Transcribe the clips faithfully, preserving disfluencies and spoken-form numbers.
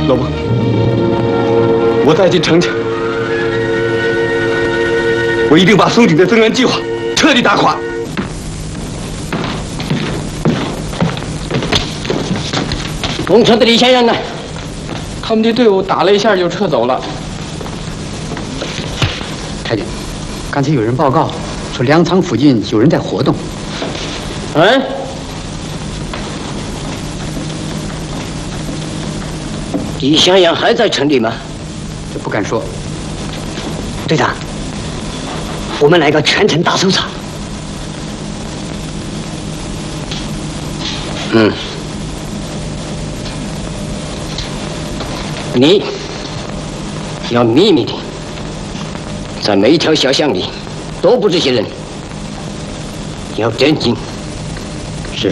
老伯，我再进城去，我一定把松井的增援计划彻底打垮。 东车的李先生呢？ 他们的队伍打了一下就撤走了。 太监，刚才有人报告说粮仓附近有人在活动。 嗯？李向阳还在城里吗？ 这不敢说。 队长，我们来个全城大搜查。 嗯。你要秘密的，在每一条小巷里都布置些人，要严谨。是。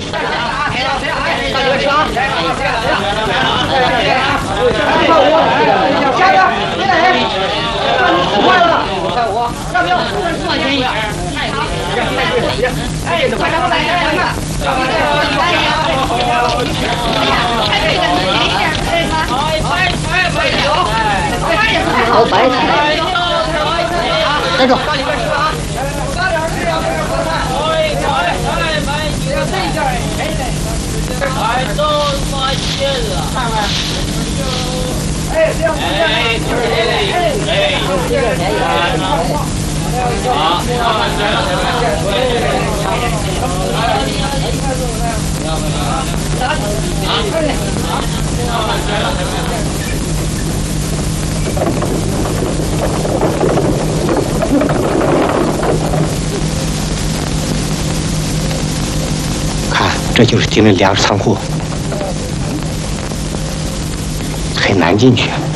好白菜， 站住！ 哎，这样子，哎，哎， 看，这就是敌人粮食仓库，很难进去。